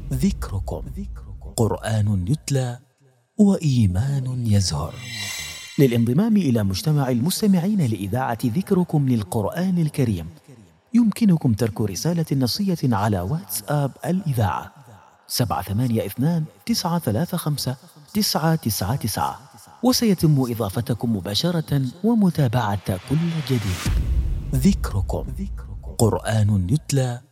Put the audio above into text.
ذكركم قرآن يتلى وإيمان يزهر. للانضمام إلى مجتمع المستمعين لإذاعة ذكركم للقرآن الكريم يمكنكم ترك رسالة نصية على واتساب الإذاعة 782-935-999، وسيتم إضافتكم مباشرة ومتابعة كل جديد. ذكركم قرآن يتلى